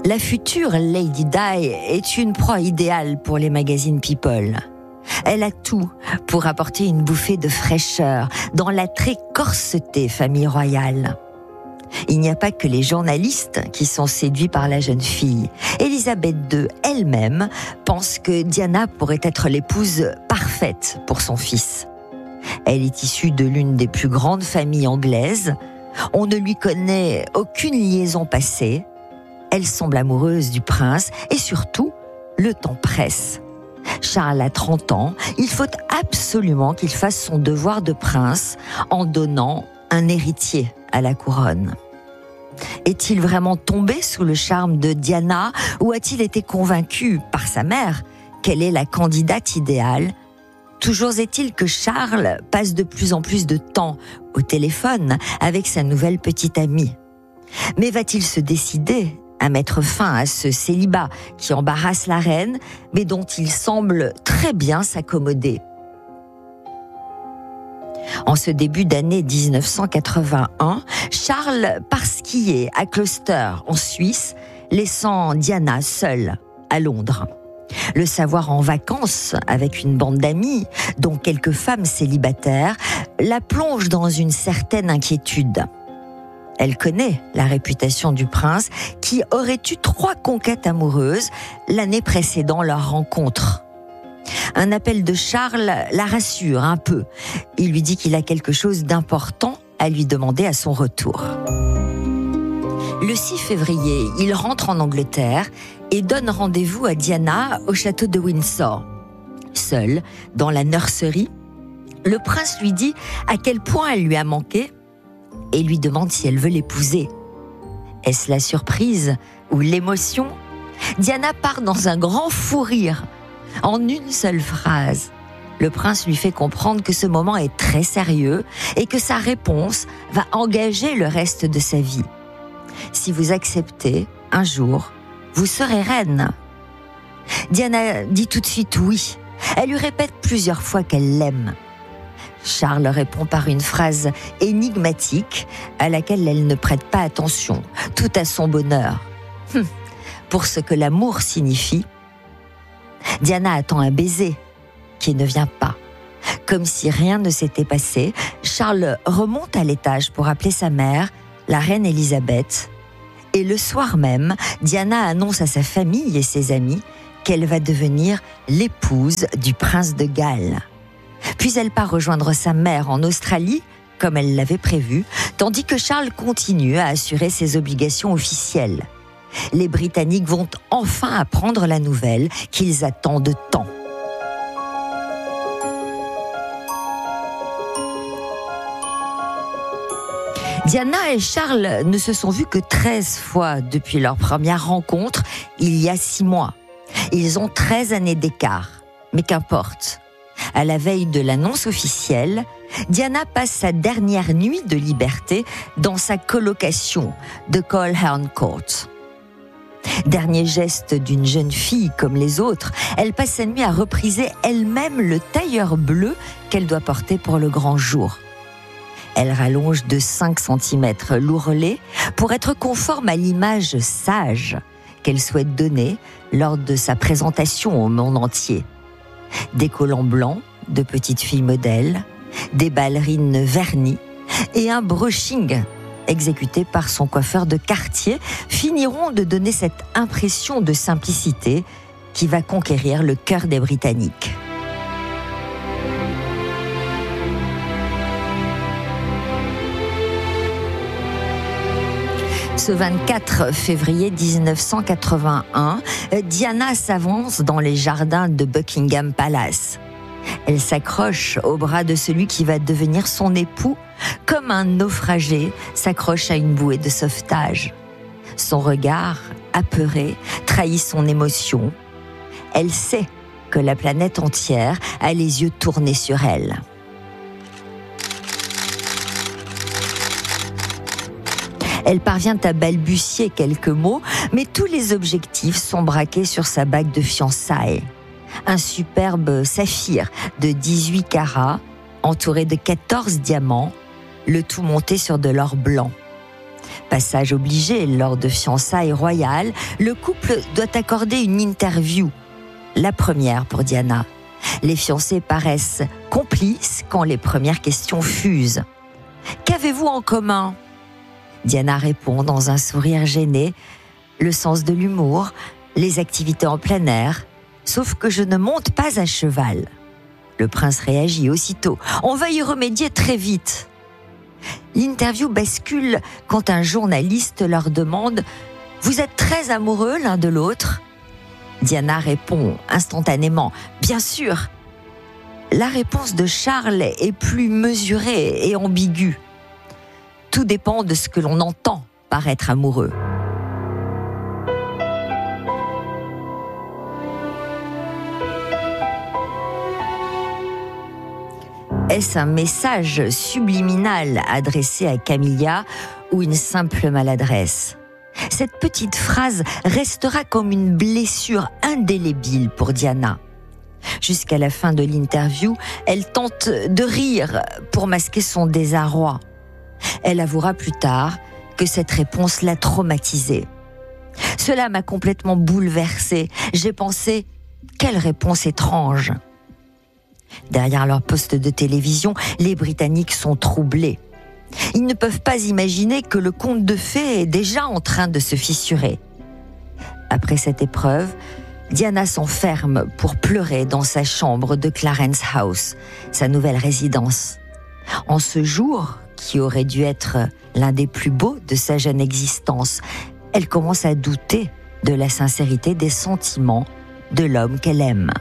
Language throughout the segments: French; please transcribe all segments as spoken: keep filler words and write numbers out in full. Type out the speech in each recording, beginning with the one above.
La future Lady Di est une proie idéale pour les magazines People. Elle a tout pour apporter une bouffée de fraîcheur dans la très corsetée famille royale. Il n'y a pas que les journalistes qui sont séduits par la jeune fille. Élisabeth deux elle-même pense que Diana pourrait être l'épouse parfaite pour son fils. Elle est issue de l'une des plus grandes familles anglaises. On ne lui connaît aucune liaison passée. Elle semble amoureuse du prince et surtout, le temps presse. Charles a trente ans, il faut absolument qu'il fasse son devoir de prince en donnant un héritier à la couronne. Est-il vraiment tombé sous le charme de Diana ou a-t-il été convaincu par sa mère qu'elle est la candidate idéale ? Toujours est-il que Charles passe de plus en plus de temps au téléphone avec sa nouvelle petite amie. Mais va-t-il se décider à mettre fin à ce célibat qui embarrasse la reine, mais dont il semble très bien s'accommoder ? En ce début d'année dix-neuf cent quatre-vingt-un, Charles part skier à Gloucester, en Suisse, laissant Diana seule à Londres. Le savoir en vacances avec une bande d'amis, dont quelques femmes célibataires, la plonge dans une certaine inquiétude. Elle connaît la réputation du prince qui aurait eu trois conquêtes amoureuses l'année précédant leur rencontre. Un appel de Charles la rassure un peu. Il lui dit qu'il a quelque chose d'important à lui demander à son retour. Le six février, il rentre en Angleterre et donne rendez-vous à Diana au château de Windsor. Seul, dans la nurserie, le prince lui dit à quel point elle lui a manqué et lui demande si elle veut l'épouser. Est-ce la surprise ou l'émotion ? Diana part dans un grand fou rire. En une seule phrase, le prince lui fait comprendre que ce moment est très sérieux et que sa réponse va engager le reste de sa vie. Si vous acceptez, un jour, vous serez reine. Diana dit tout de suite oui. Elle lui répète plusieurs fois qu'elle l'aime. Charles répond par une phrase énigmatique à laquelle elle ne prête pas attention, tout à son bonheur. Hum, pour ce que l'amour signifie, Diana attend un baiser qui ne vient pas. Comme si rien ne s'était passé, Charles remonte à l'étage pour appeler sa mère, la reine Élisabeth. Et le soir même, Diana annonce à sa famille et ses amis qu'elle va devenir l'épouse du prince de Galles. Puis elle part rejoindre sa mère en Australie, comme elle l'avait prévu, tandis que Charles continue à assurer ses obligations officielles. Les Britanniques vont enfin apprendre la nouvelle qu'ils attendent tant. Diana et Charles ne se sont vus que treize fois depuis leur première rencontre, il y a six mois. Ils ont treize années d'écart, mais qu'importe. À la veille de l'annonce officielle, Diana passe sa dernière nuit de liberté dans sa colocation de Coleherne Court. Dernier geste d'une jeune fille comme les autres, elle passe sa nuit à repriser elle-même le tailleur bleu qu'elle doit porter pour le grand jour. Elle rallonge de cinq centimètres l'ourlet pour être conforme à l'image sage qu'elle souhaite donner lors de sa présentation au monde entier. Des collants blancs de petites filles modèles, des ballerines vernies et un brushing exécuté par son coiffeur de quartier finiront de donner cette impression de simplicité qui va conquérir le cœur des Britanniques. Ce vingt-quatre février dix-neuf cent quatre-vingt-un, Diana s'avance dans les jardins de Buckingham Palace. Elle s'accroche au bras de celui qui va devenir son époux, comme un naufragé s'accroche à une bouée de sauvetage. Son regard, apeuré, trahit son émotion. Elle sait que la planète entière a les yeux tournés sur elle. Elle parvient à balbutier quelques mots, mais tous les objectifs sont braqués sur sa bague de fiançailles. Un superbe saphir de dix-huit carats, entouré de quatorze diamants, le tout monté sur de l'or blanc. Passage obligé lors de fiançailles royales, le couple doit accorder une interview. La première pour Diana. Les fiancés paraissent complices quand les premières questions fusent. « Qu'avez-vous en commun ?» Diana répond dans un sourire gêné. Le sens de l'humour, les activités en plein air, sauf que je ne monte pas à cheval. Le prince réagit aussitôt. On va y remédier très vite. L'interview bascule quand un journaliste leur demande « Vous êtes très amoureux l'un de l'autre ?» Diana répond instantanément « Bien sûr !» La réponse de Charles est plus mesurée et ambiguë. Tout dépend de ce que l'on entend par être amoureux. Est-ce un message subliminal adressé à Camilla ou une simple maladresse ? Cette petite phrase restera comme une blessure indélébile pour Diana. Jusqu'à la fin de l'interview, elle tente de rire pour masquer son désarroi. Elle avouera plus tard que cette réponse l'a traumatisée. « Cela m'a complètement bouleversée. J'ai pensé, quelle réponse étrange !» Derrière leur poste de télévision, les Britanniques sont troublés. Ils ne peuvent pas imaginer que le conte de fées est déjà en train de se fissurer. Après cette épreuve, Diana s'enferme pour pleurer dans sa chambre de Clarence House, sa nouvelle résidence. En ce jour, qui aurait dû être l'un des plus beaux de sa jeune existence, elle commence à douter de la sincérité des sentiments de l'homme qu'elle aime.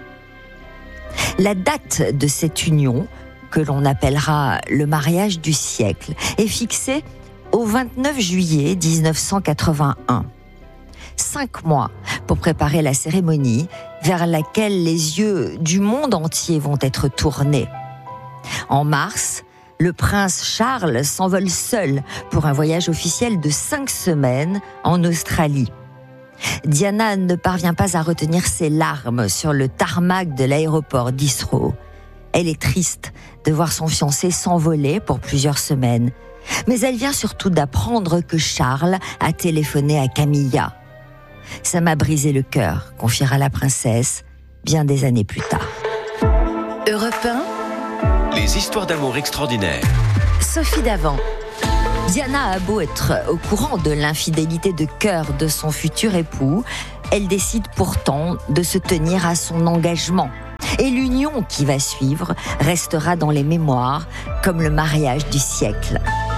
La date de cette union, que l'on appellera le mariage du siècle, est fixée au vingt-neuf juillet dix-neuf cent quatre-vingt-un. Cinq mois pour préparer la cérémonie vers laquelle les yeux du monde entier vont être tournés. En mars, le prince Charles s'envole seul pour un voyage officiel de cinq semaines en Australie. Diana ne parvient pas à retenir ses larmes sur le tarmac de l'aéroport d'Heathrow. Elle est triste de voir son fiancé s'envoler pour plusieurs semaines. Mais elle vient surtout d'apprendre que Charles a téléphoné à Camilla. « Ça m'a brisé le cœur », confiera la princesse bien des années plus tard. Europe un. Les histoires d'amour extraordinaires. Sophie Davant. Diana a beau être au courant de l'infidélité de cœur de son futur époux, elle décide pourtant de se tenir à son engagement. Et l'union qui va suivre restera dans les mémoires comme le mariage du siècle.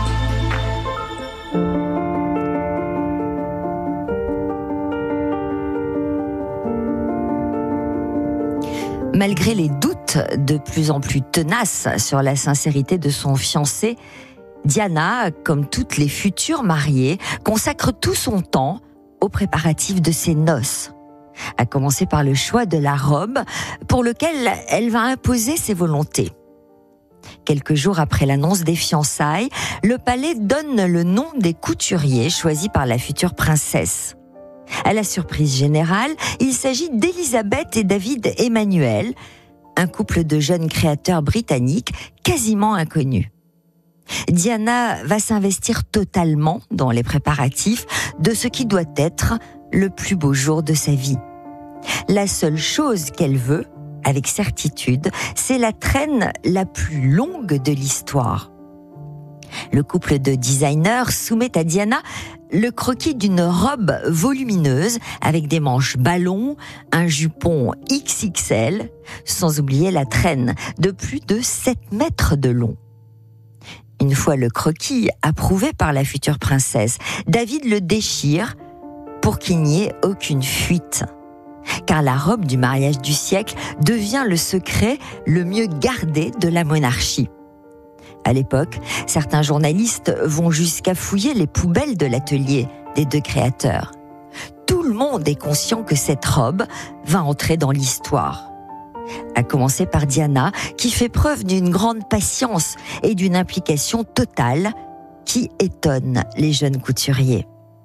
Malgré les doutes de plus en plus tenaces sur la sincérité de son fiancé, Diana, comme toutes les futures mariées, consacre tout son temps aux préparatifs de ses noces. À commencer par le choix de la robe pour lequel elle va imposer ses volontés. Quelques jours après l'annonce des fiançailles, le palais donne le nom des couturiers choisis par la future princesse. À la surprise générale, il s'agit d'Elisabeth et David Emmanuel, un couple de jeunes créateurs britanniques quasiment inconnus. Diana va s'investir totalement dans les préparatifs de ce qui doit être le plus beau jour de sa vie. La seule chose qu'elle veut, avec certitude, c'est la traîne la plus longue de l'histoire. Le couple de designers soumet à Diana le croquis d'une robe volumineuse avec des manches ballons, un jupon X X L, sans oublier la traîne de plus de sept mètres de long. Une fois le croquis approuvé par la future princesse, David le déchire pour qu'il n'y ait aucune fuite. Car la robe du mariage du siècle devient le secret le mieux gardé de la monarchie. À l'époque, certains journalistes vont jusqu'à fouiller les poubelles de l'atelier des deux créateurs. Tout le monde est conscient que cette robe va entrer dans l'histoire. À commencer par Diana, qui fait preuve d'une grande patience et d'une implication totale qui étonne les jeunes couturiers.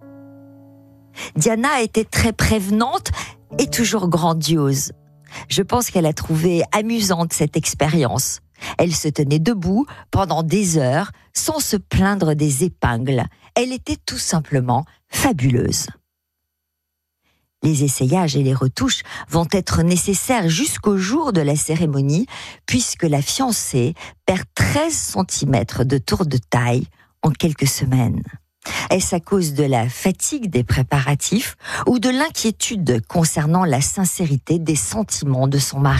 Diana était très prévenante et toujours grandiose. Je pense qu'elle a trouvé amusante cette expérience. Elle se tenait debout pendant des heures sans se plaindre des épingles. Elle était tout simplement fabuleuse. Les essayages et les retouches vont être nécessaires jusqu'au jour de la cérémonie, puisque la fiancée perd treize centimètres de tour de taille en quelques semaines. Est-ce à cause de la fatigue des préparatifs ou de l'inquiétude concernant la sincérité des sentiments de son mari ?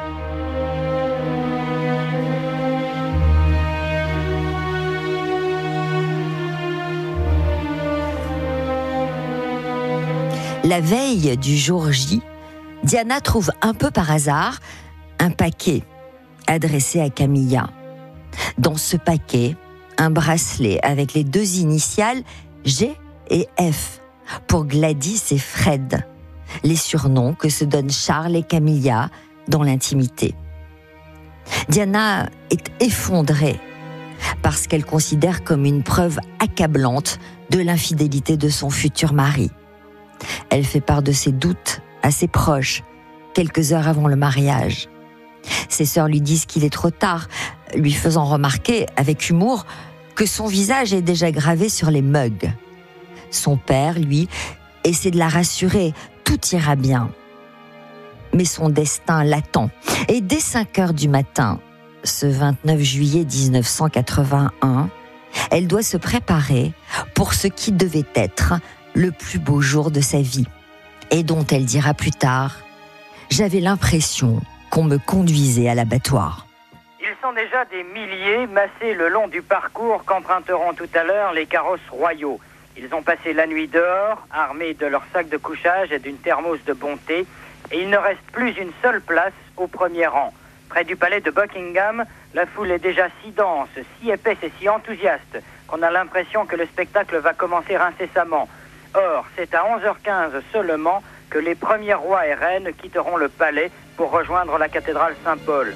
La veille du jour J, Diana trouve un peu par hasard un paquet adressé à Camilla. Dans ce paquet, un bracelet avec les deux initiales G et F pour Gladys et Fred, les surnoms que se donnent Charles et Camilla dans l'intimité. Diana est effondrée parce qu'elle considère comme une preuve accablante de l'infidélité de son futur mari. Elle fait part de ses doutes à ses proches, quelques heures avant le mariage. Ses sœurs lui disent qu'il est trop tard, lui faisant remarquer, avec humour, que son visage est déjà gravé sur les mugs. Son père, lui, essaie de la rassurer, tout ira bien. Mais son destin l'attend. Et dès cinq heures du matin, ce vingt-neuf juillet dix-neuf cent quatre-vingt-un, elle doit se préparer pour ce qui devait être le plus beau jour de sa vie, et dont elle dira plus tard « J'avais l'impression qu'on me conduisait à l'abattoir ». Ils sont déjà des milliers massés le long du parcours qu'emprunteront tout à l'heure les carrosses royaux. Ils ont passé la nuit dehors, armés de leur sac de couchage et d'une thermos de bonté, et il ne reste plus une seule place au premier rang. Près du palais de Buckingham, la foule est déjà si dense, si épaisse et si enthousiaste qu'on a l'impression que le spectacle va commencer incessamment. Or, c'est à onze heures quinze seulement que les premiers rois et reines quitteront le palais pour rejoindre la cathédrale Saint-Paul.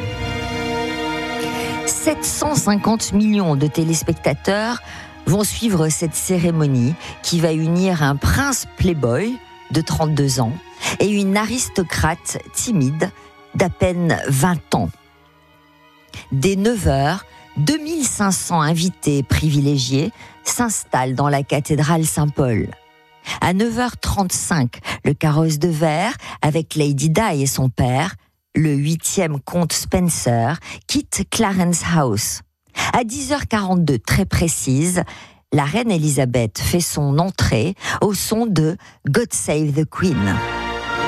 sept cent cinquante millions de téléspectateurs vont suivre cette cérémonie qui va unir un prince playboy de trente-deux ans et une aristocrate timide d'à peine vingt ans. Dès neuf heures, deux mille cinq cents invités privilégiés s'installent dans la cathédrale Saint-Paul. À neuf heures trente-cinq, le carrosse de verre, avec Lady Di et son père, le huitième comte Spencer, quitte Clarence House. À dix heures quarante-deux, très précise, la reine Elisabeth fait son entrée au son de God Save the Queen.